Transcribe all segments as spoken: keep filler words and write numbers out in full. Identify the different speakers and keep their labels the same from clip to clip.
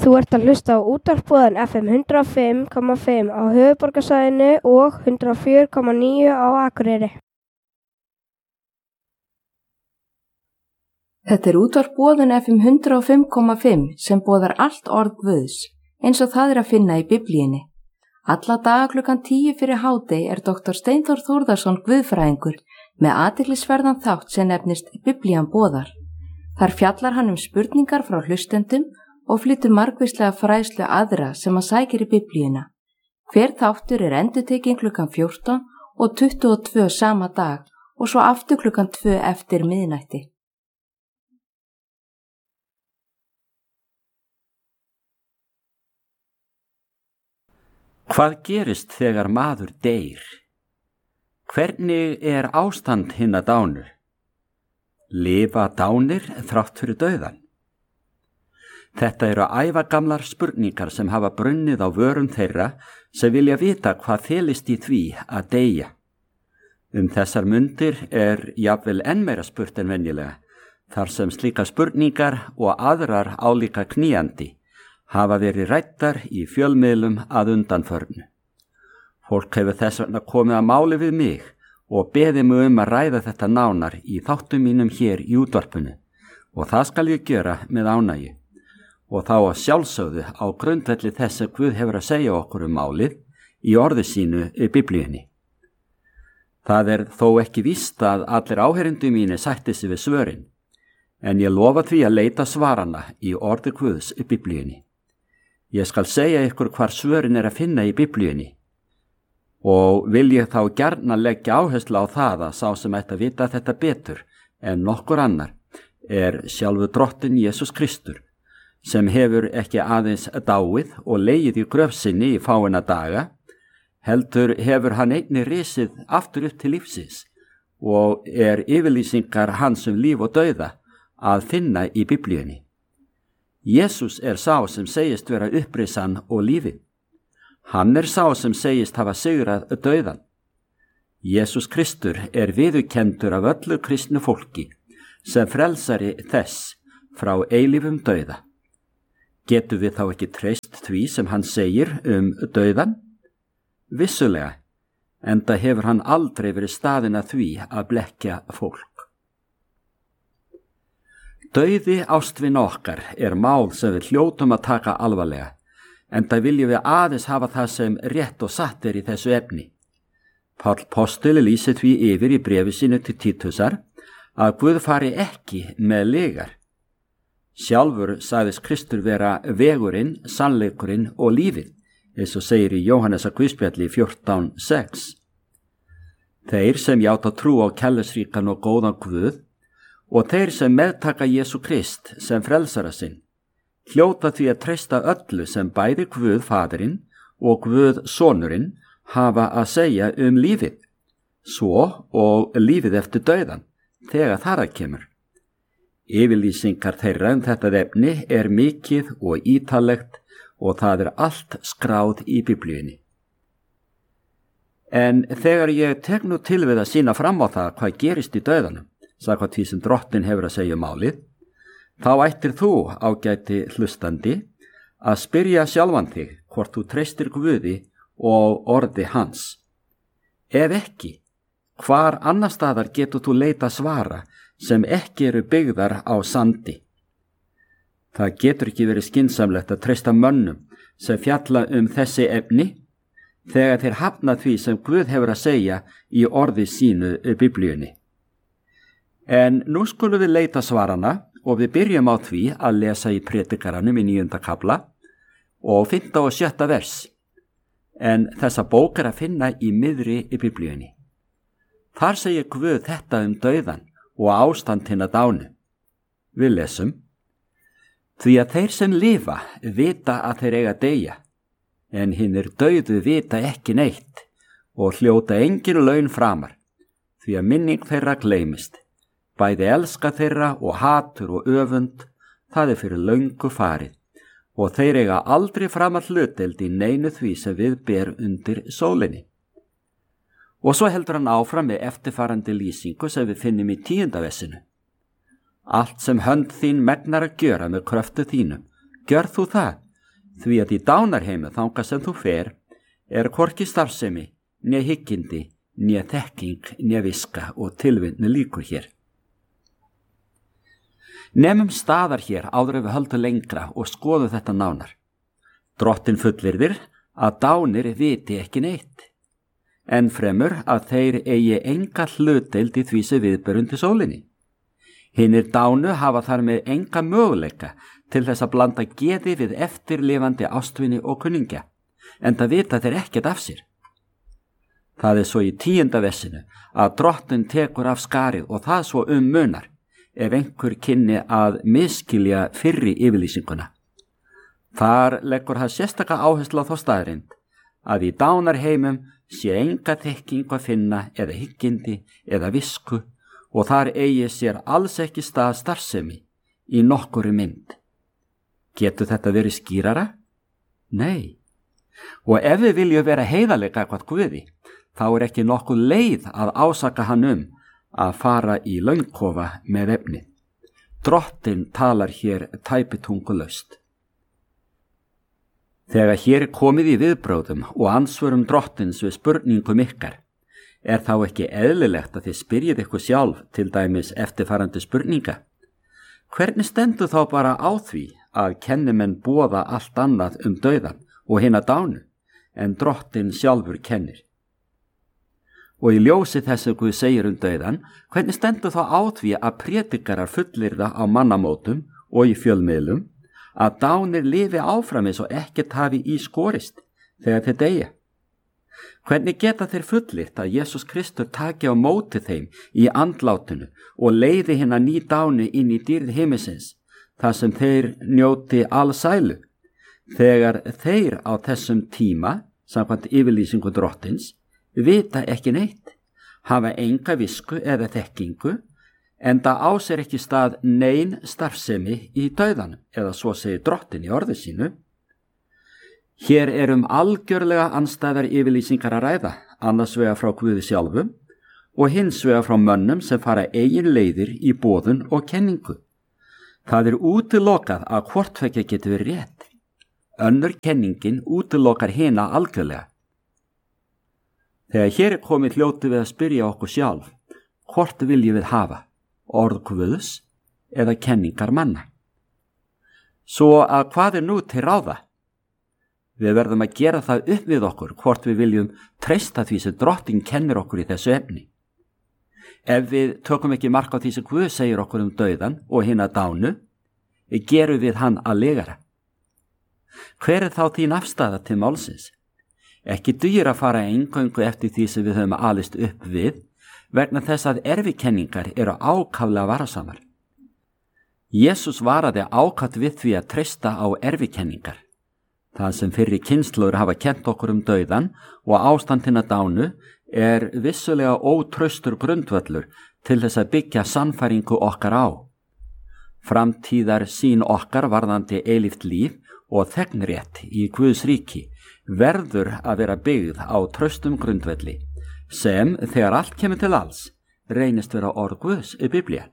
Speaker 1: Þú ert að hlusta á útvarpsboðan F M hundrað og fimm komma fimm á höfuðborgarsvæðinu og hundrað og fjögur komma níu á Akureyri.
Speaker 2: Þetta er útvarpsboðan F M hundrað og fimm komma fimm sem boðar allt orð Guðs, eins og það er að finna í Biblíunni. Alla daga klukkan tíu fyrir hádegi er doktor Steinþór Þórðarson guðfræðingur með athyglisverðan þátt sem nefnist Biblían boðar. Þar fjallar hann um spurningar frá hlustendum og flytur margvíslega fræðslu aðra sem hann sækir í Biblíuna. Hver þáttur er endurtekinn klukkan fjórtán og tuttugu og tvö sama dag og svo aftur klukkan tvö eftir miðnætti.
Speaker 3: Hvað gerist þegar maður deyr? Hvernig er ástand hinna dánu? Lifa dánir þrátt fyrir dauðan? Þetta eru ævagamlar spurningar sem hafa brunnið á vörum þeirra sem vilja vita hvað felist í því að deyja. Um þessar mundir er jafnvel enn meira spurt en venjulega, þar sem slíka spurningar og aðrar álíka knýjandi hafa verið ræddar í fjölmiðlum að undanförnu. Fólk hefur þess vegna komið að máli við mig og beðið mig um að ræða þetta nánar í þáttum mínum hér í útvarpinu og það skal ég gera með ánægju. Og þá að sjálfsögðu á grundvelli þess að Guð hefur að segja okkur um málið í orði sínu í Biblíunni. Það er þó ekki víst að allir áheyrendur mínir sætti sig við svörin, en ég lofa því að leita svarana í orði Guðs í Biblíunni. Ég skal segja ykkur hvar svörin er að finna í Biblíunni og vil ég þá gjarna leggja áherslu á það að sá sem ætti að vita þetta betur en nokkur annar er sjálfur drottinn Jesús Kristur, sem hefur ekki aðeins dáið og legið í gröf sinni í fáeina daga, heldur hefur hann einnig risið aftur upp til lífsins og er yfirlýsingar hans um líf og dauða að finna í Biblíunni. Jesús er sá sem segist vera upprisan og lífið. Hann er sá sem segist hafa sigrað dauðan. Jesús Kristur er viðurkenndur af öllu kristnu fólki sem frelsari þess frá eilífum dauða. Getum við þá ekki treyst því sem hann segir um dauðan? Vissulega, enda hefur hann aldrei verið staðinn að því að blekkja fólk. Dauði ástvin okkar er mál sem við hljótum að taka alvarlega, enda viljum við aðeins hafa það sem rétt og satt er í þessu efni. Páll postuli lýsir því yfir í bréfi sínu til Títusar að Guð fari ekki með lygar. Sjálfur sagðist Kristur vera vegurinn, sannleikurinn og lífið, eins og segir í Jóhannesar guðspjalli fjórtán sex. Þeir sem játa trú á kærleiksríkan og góðan Guð og þeir sem meðtaka Jesú Krist sem frelsara sinn, hljóta því að treysta öllu sem bæði Guð Faðirinn og Guð Sonurinn hafa að segja um lífið, svo og lífið eftir dauðan, þegar þar að kemur. Yfirlýsingar þeirra um þetta efni er mikið og ítarlegt og það er allt skráð í Biblíunni. En þegar ég tek nú til við að sýna fram á það hvað gerist í dauðanum, samkvæmt því sem drottinn hefur að segja málið, þá ættir þú, ágæti hlustandi, að spyrja sjálfan þig hvort þú treystir Guði og orði hans. Ef ekki, hvar annar staðar getur þú leita svara sem ekki eru byggðar á sandi? Það getur ekki verið skynsamlegt að treysta mönnum sem fjalla um þessi efni þegar þeir hafna því sem Guð hefur að segja í orði sínu Biblíunni. En nú skulum við leita svarana og við byrjum á því að lesa í Predikaranum í níunda kafla og fimmta og sjötta vers. En þessa bók er að finna í miðri í Biblíunni. Þar segir Guð þetta um dauðan og ástand hinna dánu. Við lesum: Því að þeir sem lifa vita að þeir eiga að deyja, en hinir dauðu vita ekki neitt og hljóta engin laun framar, því að minning þeirra gleymist. Bæði elska þeirra og hatur og öfund, það er fyrir löngu farið, og þeir eiga aldrei framar hlutdeild í neinu því sem við ber undir sólinni. Og svo heldur hann áfram með eftirfarandi lýsingu sem við finnum í tíunda versinu. Allt sem hönd þín megnar að gjöra með kröftu þínum, gjör þú það, því að í dánarheimu þangað sem þú fer er hvorki starfsemi, né hyggindi, né þekking, né viska og tilvindni líkur hér. Nemum staðar hér áður ef við höldum lengra og skoðum þetta nánar. Drottinn fullyrðir að dánir viti ekki neitt, en fremur að þeir eigi enga hlutdeild í því sem viðber undir sólinni. Hinnir dánu hafa þar með enga möguleika til þess að blanda geði við eftirlifandi ástvinni og kunningja, en það vita þeir ekkert af sér. Það er svo í tíunda versinu að Drottinn tekur af skarið og það svo um munar ef einhver kynni að miskilja fyrri yfirlýsinguna. Þar leggur það sérstaka áherslu á þá staðrind að í dánarheimum sé enga þekking að finna eða hyggindi eða visku og þar eigi sér alls ekki stað starfsemi í nokkuri mynd. Getur þetta verið skýrara? Nei. Og ef við viljum vera heiðarlega gagnvart Guði, þá er ekki nokkuð leið að ásaka hann um að fara í launkofa með efni. Drottinn talar hér tæpitungulaust. Þegar hér er komið í viðbrögðum og ansvörum Drottins við spurningum ykkar, er þá ekki eðlilegt að þið spyrjið ykkur sjálf til dæmis eftirfarandi spurninga. Hvernig stendur þá bara á því að kennimenn boða allt annað um dauðan og hina dánu en Drottinn sjálfur kennir? Og í ljósi þess að Guð segir um dauðan, hvernig stendur þá á því að prédikarar fullyrða á mannamótum og í fjölmiðlum að dánir lifi áfram eins og ekkert hafi í skorist þegar þeir deyja? Hvernig geta þeir fullyrt að Jesús Kristur taki á móti þeim í andlátinu og leiði hina ný dánu inn í dýrð himinsins, þar sem þeir njóti allsælu, þegar þeir á þessum tíma, samkvæmt yfirlýsingu Drottins, vita ekki neitt, hafa enga visku eða þekkingu, enda á sér ekki stað nein starfsemi í dauðanum, eða svo segir Drottinn í orði sínu. Hér er um algjörlega andstæðar yfirlýsingar að ræða, annars vegar frá Guði sjálfum og hins vegar frá mönnum sem fara eigin leiðir í boðun og kenningu. Það er útilokað að hvort tveggja getur verið rétt. Önnur kenningin útilokar hina algjörlega. Þegar hér er komið hljóti við að spyrja okkur sjálf, hvort viljum við hafa, orð Guðs eða kenningar manna? Svo að hvað er nú til ráða? Við verðum að gera það upp við okkur hvort við viljum treysta því sem Drottinn kennir okkur í þessu efni. Ef við tökum ekki mark á því sem Guð segir okkur um dauðan og hina dánu, gerum við hann að legara. Hver er þá þín afstaða til málsins? Ekki dugir að fara eingöngu eftir því sem við höfum alist upp við, vegna þess að erfikenningar eru ákaflega varasamar. Jesús varaði ákaft við því að treysta á erfikenningar. Það sem fyrri kynslóður hafa kennt okkur um dauðan og ástandina dánu er vissulega ótraustur grundvöllur til þess að byggja sannfæringu okkar á. Framtíðar sín okkar varðandi eilíft líf og þegnrétt í Guðs ríki verður að vera byggð á traustum grundvelli sem, þegar allt kemur til alls, reynist vera orð Guðs í Biblíu.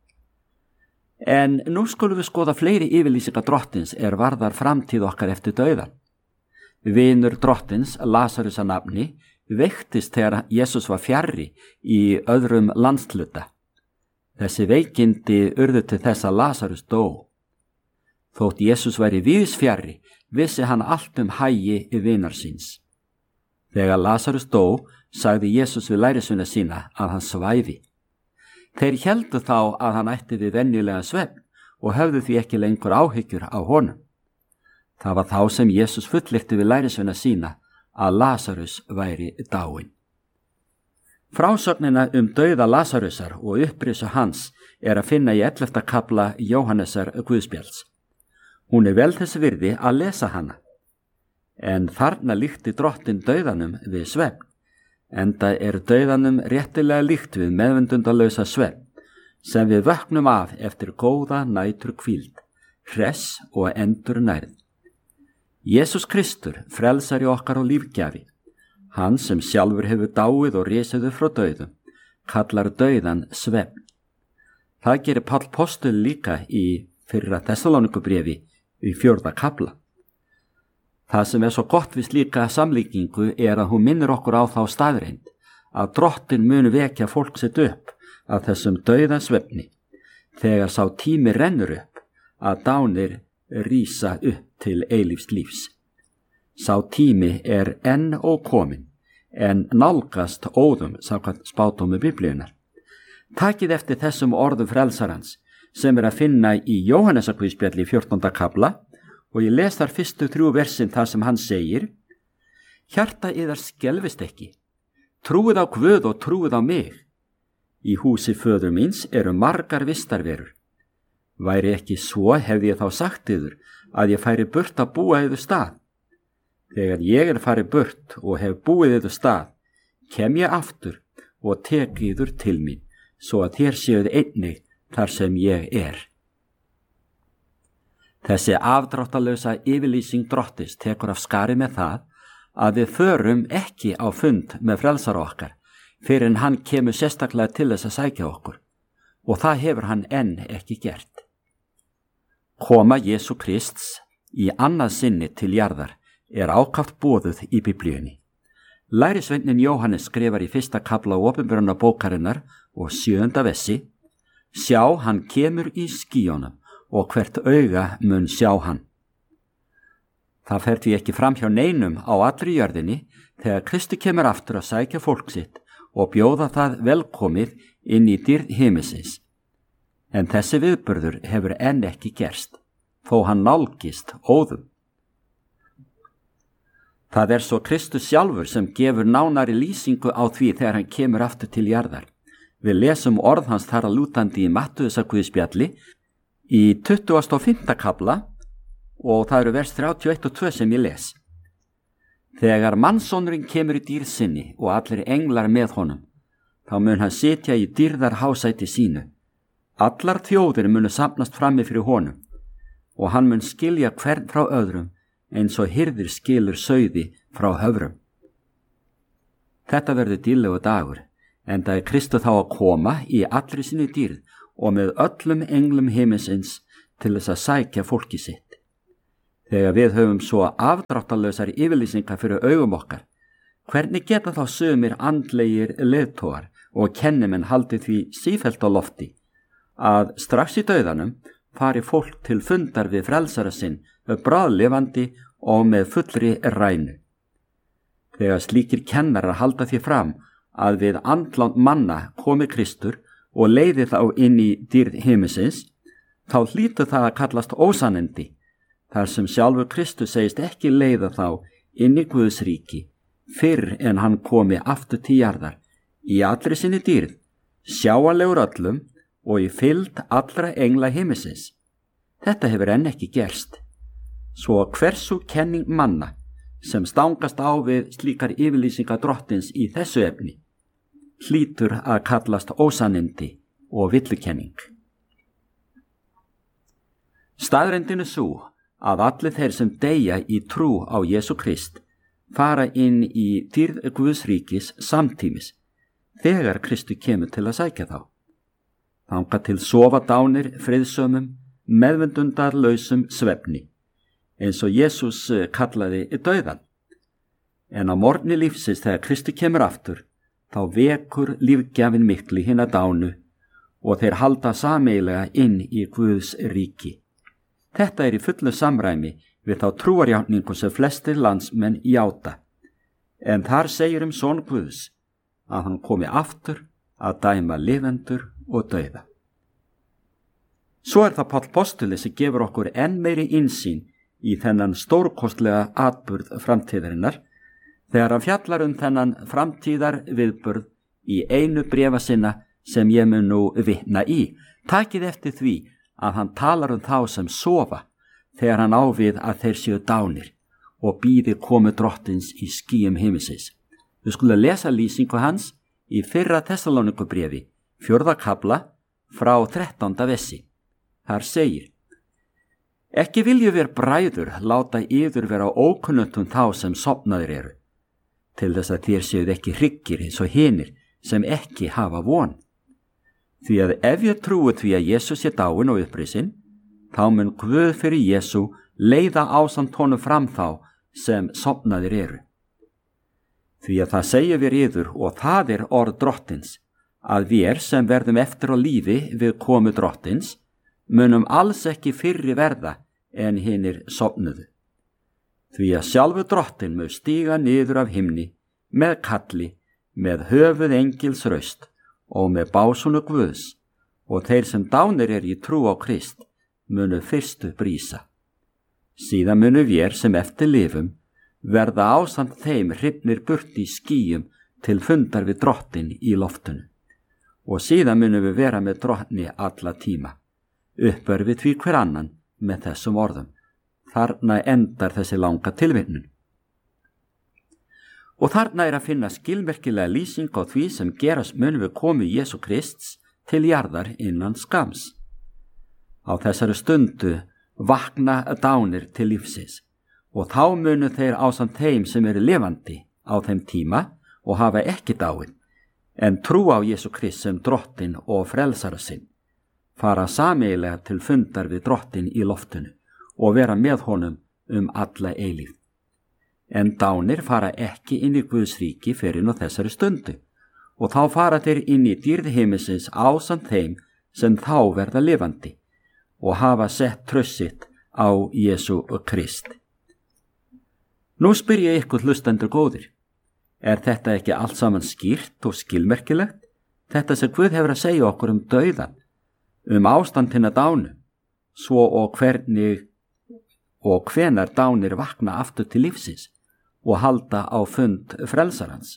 Speaker 3: En nú skulum við skoða fleiri yfirlýsingar Drottins er varðar framtíð okkar eftir dauðan. Vinur Drottins, Lasarus að nafni, veiktist þegar Jesús var fjarri í öðrum landshluta. Þessi veikindi urðu til þess að Lasarus dó. Þótt Jesús væri víðs fjarri, vissi hann allt um hagi í vinar síns. Þegar Lasarus dó, sagði Jesús við lærisveina sína að hann svæfi. Þeir héldu þá að hann ætti við venjulega svefn og höfðu því ekki lengur áhyggjur á honum. Það var þá sem Jesús fullyrti við lærisveina sína að Lasarus væri dáinn. Frásögnina um dauða Lasarusar og upprisu hans er að finna í ellefta kafla Jóhannesar Guðspjalls. Hún er vel þess virði að lesa hana. En þarna líkti Drottinn dauðanum við svefn. Enda er dauðanum réttilega líkt við meðvendundalausa svefn sem við vöknum af eftir góða nætur hvíld, hress og endur nærð. Jesús Kristur, frelsari okkar og lífgjafi, hann sem sjálfur hefur dáið og risiðu frá dauðum, kallar dauðan svefn. Það gerir Páll postul líka í fyrra Þessalónikubréfi í fjórða kafla. Það sem er svo gott við slíka samlíkingu er að hún minnir okkur á þá staðreind að drottin muni vekja fólk sitt upp af þessum dauðasvefni þegar sá tími rennur upp að dánir rísa upp til eilífs lífs. Sá tími er enn ókominn en nálgast óðum samkvæmt spádómi Biblíunnar. Takið eftir þessum orðum frelsarans sem er að finna í Jóhannesarguðspjalli fjórtánda kafla og ég les þar fyrstu þrjú versin þar sem hann segir: Hjarta yðar skelfist ekki, trúið á Guð og trúið á mig. Í húsi föður míns eru margar vistarverur. Væri ekki svo hefði ég þá sagt yður að ég færi burt að búa yður stað. Þegar ég er farið burt og hef búið yður stað, kem ég aftur og tek yður til mín, svo að þér séuð einnig þar sem ég er. Þessi afdráttalausa yfirlýsing drottins tekur af skari með það að við förum ekki á fund með frelsara okkar fyrir en hann kemur sérstaklega til þess að sækja okkur, og það hefur hann enn ekki gert. Koma Jesú Krists í annað sinni til jarðar er ákaft boðuð í Biblíunni. Lærisveinin Jóhannes skrifar í fyrsta kafla opinberana bókarinnar og sjöunda vessi: Sjá, hann kemur í skýjónum og hvert auga mun sjá hann. Það fer því ekki fram hjá neinum á allri jörðinni þegar Kristi kemur aftur að sækja fólk sitt og bjóða það velkomið inn í dýrð himinsins. En þessi viðburður hefur enn ekki gerst, þó hann nálgist óðum. Það er svo Kristus sjálfur sem gefur nánari lýsingu á því þegar hann kemur aftur til jarðar. Við lesum orð hans þar að lútandi í Mattheusarguðspjalli í tuttugasta og fimmta kafla og það eru vers þrjátíu og eitt og tvö sem ég les. Þegar mannssonurinn kemur í dýrð sinni og allir englar með honum, þá mun hann sitja í dýrðar hásæti sínu. Allar þjóðir munu safnast frammi fyrir honum og hann mun skilja hvern frá öðrum eins og hirðir skilur sauði frá höfrum. Þetta verður dýrlegu dagur, en það er Kristur þá að koma í allri sinni dýrð og með öllum englum himinsins til þess að sækja fólki sitt. Þegar við höfum svo afdráttarlausar yfirlýsingar fyrir augum okkar, hvernig geta þá sumir andlegir leiðtogar og kennimenn haldið því sífellt á lofti að strax í dauðanum fari fólk til fundar við frelsara sinn bráðlifandi og með fullri rænu. Þegar slíkir kennarar halda því fram að við andlát manna komi Kristur og leiði þá inn í dýrð himinsins, þá hlýtur það að kallast ósannindi, þar sem sjálfur Kristus segist ekki leiða þá inn í Guðs ríki fyrr en hann komi aftur til jarðar í allri sinni dýrð, sjáanlegur öllum og í fylgd allra engla himinsins. Þetta hefur enn ekki gerst. Svo hversu kenning manna sem stangast á við slíkar yfirlýsingar drottins í þessu efni hlýtur að kallast ósannindi og villukenning. Staðreyndin er sú að allir þeir sem deyja í trú á Jesú Krist fara inn í dýrð Guðs ríkis samtímis þegar Kristu kemur til að sækja þá. Þangað til sofa dánir friðsömum, meðvendundarlausum svefni, eins og Jesús kallaði dauðan. En á morgni lífsins þegar Kristi kemur aftur, þá vekur lífgjafinn mikli hina dánu og þeir halda sameiginlega inn í Guðs ríki. Þetta er í fullu samræmi við þá trúarjátningu sem flestir landsmenn játa. En þar segir um son Guðs að hann komi aftur að dæma lifendur og dauða. Svo er það Páll postuli sem gefur okkur enn meiri innsýn í þennan stórkostlega atburð framtíðarinnar þegar hann fjallar um þennan framtíðar viðburð í einu bréfa sinna sem ég mun nú vitna í. Takið eftir því að hann talar um þá sem sofa þegar hann á við að þeir séu dánir og bíði komu drottins í skýjum himinsins. Við skulum lesa lýsingu hans í fyrra Tessalónikubréfi, fjórða kafla frá þrettánda vessi. Þar segir: Ekki vilju ver bræður láta yður vera ókunnugum þá sem sofnaðir eru, til þess að þér séuð ekki hryggir eins og hinir sem ekki hafa von. Því að ef ég trúi því að Jesús sé dáinn og upprisinn, þá mun Guð fyrir Jesú leiða ásamt honum fram þá sem sofnaðir eru. Því að það segja við yður, og það er orð drottins, að við sem verðum eftir á lífi við komu drottins, munum alls ekki fyrri verða en hinir sofnuðu. Því að sjálfu drottin mun stíga niður af himni, með kalli, með höfuð engils raust og með básunu Guðs, og þeir sem dánir er í trú á Krist munu fyrstu brísa. Síðan munu við sem eftir lifum verða ásamt þeim hrifnir burt í skýjum til fundar við drottin í loftinu. Og síðan munum við vera með drottni alla tíma, uppörfið því hver annan með þessum orðum. Þarna endar þessi langa tilvinnun. Og þarna er að finna skilmerkilega lýsing á því sem gerast mun við komu Jesú Krists til jarðar innan skams. Á þessari stundu vakna dánir til lífsins, og þá munu þeir ásamt þeim sem eru lifandi á þeim tíma og hafa ekki dáin, en trú á Jesú Krist sem drottin og frelsara sinn, fara sameiginlega til fundar við drottin í loftinu og vera með honum um alla eilífð. En dánir fara ekki inn í Guðs ríki fyrr en á þessari stundu, og þá fara þeir inn í dýrð himinsins ásamt þeim sem þá verða lifandi og hafa sett tröst sitt á Jesú Krist. Nú spyr ég ykkur hlustendur góðir, er þetta ekki allt saman skýrt og skilmerkilegt? Þetta sem Guð hefur að segja okkur um dauðan, um ástand hinna dánu, svo og hvernig og hvenar dánir vakna aftur til lífsins og halda á fund frelsarans.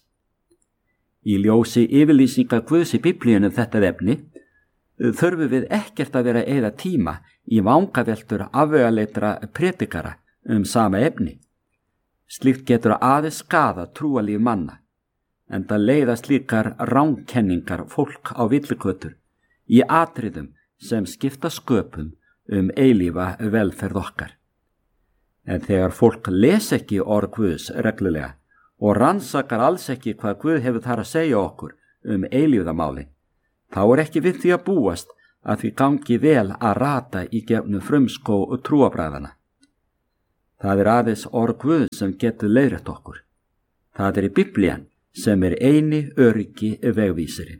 Speaker 3: Í ljósi yfirlýsinga Guðs í Biblíunum þetta efni, þurfum við ekkert að vera að eyða tíma í vangaveltur afvegaleitra predikara um sama efni. Slíkt getur aðeins skaða trúalíf manna, en það leiða slíkar rangkenningar fólk á villigötur í atriðum sem skipta sköpum um eilífa velferð okkar. En þegar fólk les ekki orð Guðs reglulega og rannsakar alls ekki hvað Guð hefur þar að segja okkur um eilífðamálin, þá er ekki við því að búast að því gangi vel að rata í gegnum frumskó og trúabræðana. Það er aðeins orð Guðs sem getur leiðrétt okkur. Það er í Biblían sem er eini öryggi vegvísirinn.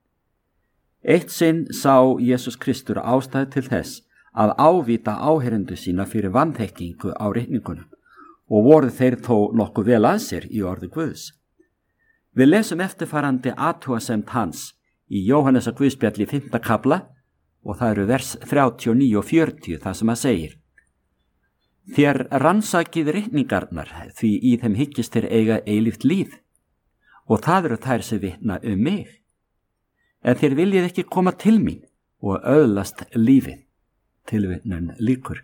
Speaker 3: Eitt sinn sá Jesús Kristur ástæðu til þess að ávíta áheyrendur sína fyrir vanþekkingu á ritningunum, og voru þeir þó nokkuð vel að sér í orði Guðs. Við lesum eftirfarandi athugasemd hans í Jóhannesar Guðspjalli fimmta kafla, og það eru vers þrjátíu og níu og fjörutíu það sem að segir: Þér rannsakið ritningarnar, því í þeim hyggist þér eiga eilíft líf, og það eru þær sem vitna um mig. En þér viljið ekki koma til mín og öðlast lífið. Tilvitnun lýkur.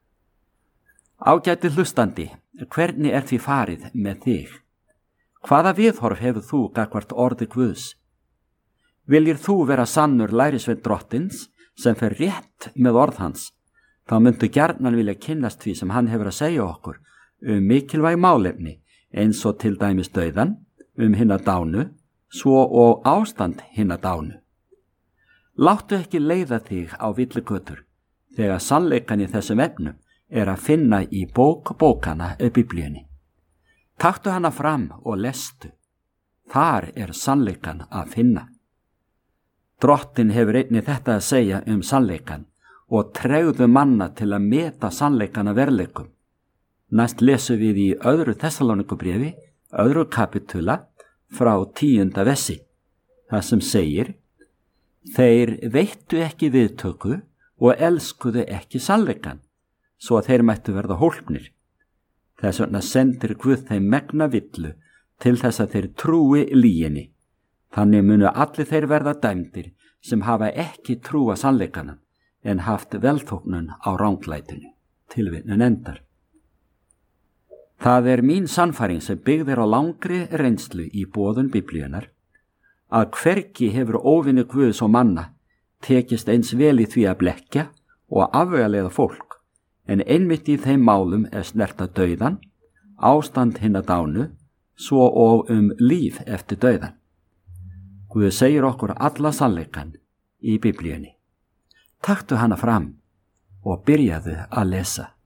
Speaker 3: Ágæti hlustandi, hvernig er því farið með þig? Hvaða viðhorf hefur þú gagnvart orði Guðs? Viljir þú vera sannur lærisveinn drottins sem fer rétt með orð hans, þá myndu gjarnan vilja kynnast því sem hann hefur að segja okkur um mikilvæg málefni, eins og til dæmis dauðan, um hinna dánu, svo og ástand hinna dánu. Láttu ekki leiða þig á villigötur, þegar sannleikan í þessum efnum er að finna í bók bókana Biblíunni. Taktu hana fram og lestu. Þar er sannleikan að finna. Drottin hefur einnig þetta að segja um sannleikan og tregðu manna til að meta sannleikana verleikum. Næst lesum við í öðru Þessalonikubréfi, öðru kapitula, frá tíunda vessi, það sem segir: Þeir veittu ekki viðtöku og elskuðu ekki sannleikan, svo að þeir mættu verða hólpnir. Þess vegna sendir Guð þeim megna villu til þess að þeir trúi lyginni. Þannig munu allir þeir verða dæmdir sem hafa ekki trúa sannleikana, en haft velþóknun á ranglætinu. Tilvitnun endar. Það er mín sannfæring sem byggðir á langri reynslu í boðun Biblíunar, að hvergi hefur óvinni Guðs og manna tekist eins vel í því að blekkja og afvegaleiða fólk, en einmitt í þeim málum er snerta dauðan, ástand hinna dánu, svo og um líf eftir dauðan. Guð segir okkur alla sannleikan í Biblíunni. Taktu hana fram og byrjaðu að lesa.